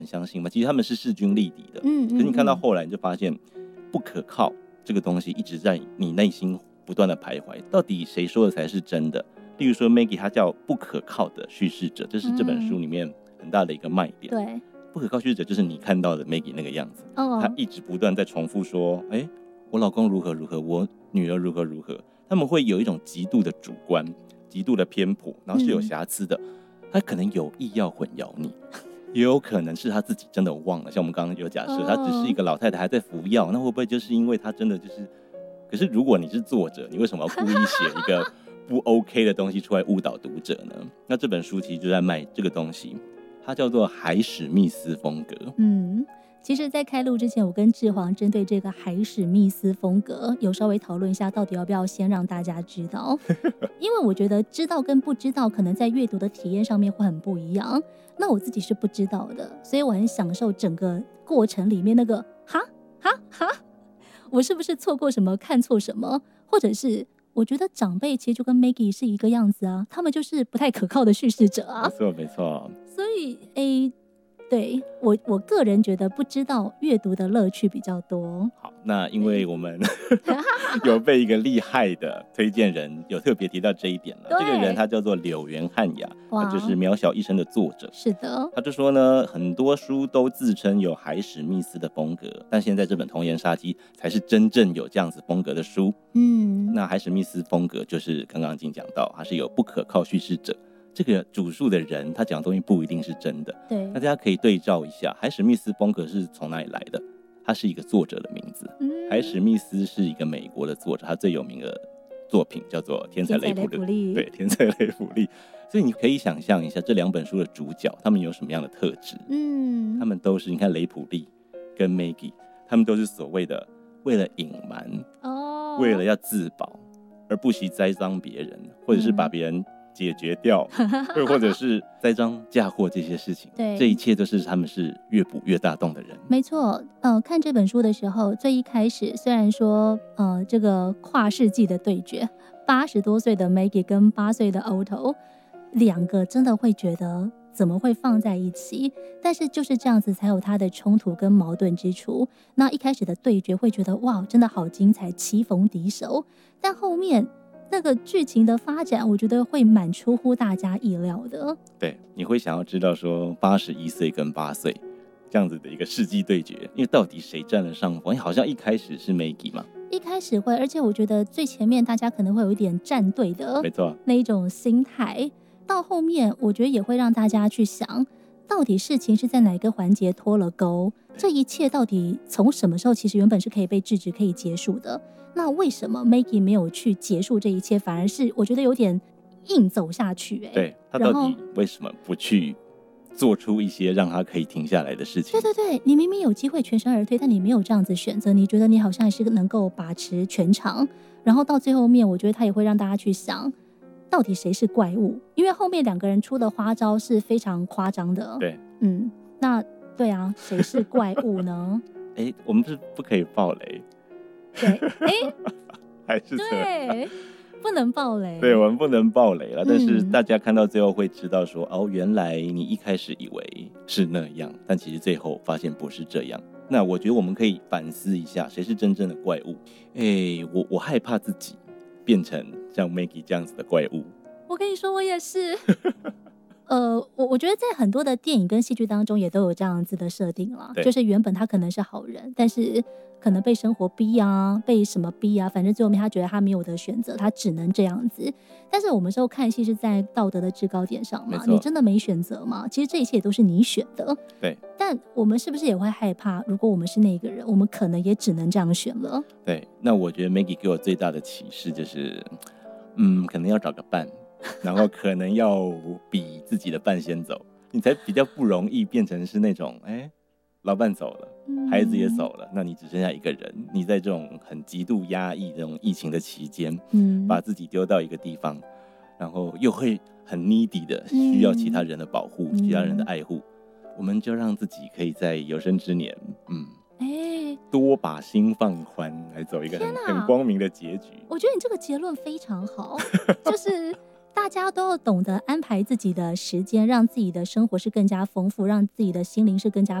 很相信吗？其实他们是势均力敌的。可是你看到后来，你就发现不可靠这个东西一直在你内心不断的徘徊，到底谁说的才是真的？例如说 Maggie 她叫不可靠的叙事者，这是这本书里面很大的一个卖点。 对， 不可靠叙事者就是你看到的 Maggie 那个样子，她一直不断在重复说，我老公如何如何，我女儿如何如何，他们会有一种极度的主观、极度的偏颇，然后是有瑕疵的，他可能有意要混淆你。也有可能是他自己真的忘了，像我们刚刚有假设，他只是一个老太太还在服药，那会不会就是因为他真的就是？可是如果你是作者，你为什么要故意写一个不 OK 的东西出来误导读者呢？那这本书其实就在卖这个东西，它叫做海史密斯风格。 其实在开录之前，我跟志煌针对这个海史密斯风格有稍微讨论一下，到底要不要先让大家知道。因为我觉得知道跟不知道可能在阅读的体验上面会很不一样。那我自己是不知道的，所以我很享受整个过程里面那个哈，我是不是错过什么，看错什么，或者是我觉得长辈其实就跟 Maggie 是一个样子啊，他们就是不太可靠的叙事者啊。 没错没错。 所以对，我个人觉得不知道阅读的乐趣比较多。 好，那因为我们有被一个厉害的推荐人有特别提到这一点了。这个人他叫做柳原汉雅，他就是《渺小一生》的作者。 是的， 他就说呢，很多书都自称有海史密斯的风格，但现在这本《童言杀机》才是真正有这样子风格的书。那海史密斯风格就是刚刚已经讲到，他是有不可靠叙事者。这个主述的人他讲的东西不一定是真的， 对， 那大家可以对照一下，海史密斯风格是从哪里来的？他是一个作者的名字，海史密斯是一个美国的作者，他最有名的作品叫做《天才雷普利》，对，《天才雷普利》。所以你可以想象一下这两本书的主角他们有什么样的特质？他们都是，你看雷普利跟 Maggie， 他们都是所谓的为了隐瞒，为了要自保而不惜栽赃别人，或者是把别人解决掉，或者是栽赃嫁祸这些事情， 对， 这一切都是他们是越补越大洞的人。 没错，看这本书的时候，最一开始虽然说，这个跨世纪的对决，80多岁的 Maggie 跟8岁的 Otto， 两个真的会觉得怎么会放在一起？但是就是这样子才有它的冲突跟矛盾之处。那一开始的对决会觉得哇，真的好精彩，棋逢敌手，但后面那个剧情的发展，我觉得会蛮出乎大家意料的。 对，你会想要知道说81岁跟8岁这样子的一个世纪对决，因为到底谁占了上风？好像一开始是 Maggie 嘛， 一开始会，而且我觉得最前面大家可能会有一点站队的， 没错， 那一种心态，到后面我觉得也会让大家去想，到底事情是在哪个环节脱了钩？这一切到底从什么时候其实原本是可以被制止、可以结束的？那为什么 Maggie 没有去结束这一切，反而是我觉得有点硬走下去？ 对，他到底为什么不去做出一些让他可以停下来的事情？ 对对对，你明明有机会全身而退，但你没有这样子选择，你觉得你好像还是能够把持全场，然后到最后面，我觉得他也会让大家去想，到底谁是怪物？因为后面两个人出的花招是非常夸张的。 对， 那对啊，谁是怪物呢？ 我们不可以爆雷。 对， 还是对，不能爆雷。 对，我们不能爆雷了。但是大家看到最后会知道说，原来你一开始以为是那样，但其实最后发现不是这样。那我觉得我们可以反思一下，谁是真正的怪物？我害怕自己变成像 Maggie 这样子的怪物。 我跟你说，我也是。我觉得在很多的电影跟戏剧当中也都有这样子的设定啦，就是原本他可能是好人，但是可能被生活逼啊，被什么逼啊，反正最后面他觉得他没有的选择，他只能这样子。但是我们说看戏是在道德的制高点上嘛，你真的没选择吗？其实这一切也都是你选的。 对。 但我们是不是也会害怕，如果我们是那个人，我们可能也只能这样选了？ 对。那我觉得 Maggie 给我最大的启示就是，可能要找个伴。然后可能要比自己的伴先走，你才比较不容易变成是那种老伴走了，孩子也走了，那你只剩下一个人，你在这种很极度压抑这种疫情的期间，把自己丢到一个地方，然后又会很 needy 的需要其他人的保护，其他人的爱护，我们就让自己可in在有生之年多把心放宽，来走一个很光明的结局。 我觉得你这个结论非常好，就是大家都要懂得安排自己的时间，让自己的生活是更加丰富，让自己的心灵是更加